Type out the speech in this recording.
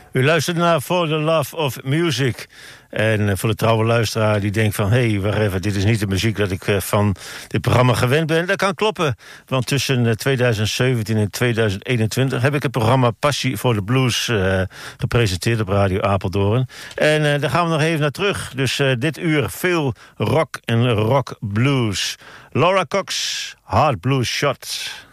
U luistert naar For the Love of Music. En voor de trouwe luisteraar die denkt van... hé, wacht even, dit is niet de muziek dat ik van dit programma gewend ben. Dat kan kloppen, want tussen 2017 en 2021... heb ik het programma Passie voor de Blues gepresenteerd op Radio Apeldoorn. En daar gaan we nog even naar terug. Dus dit uur veel rock en rock blues. Laura Cox, Hard Blues Shot.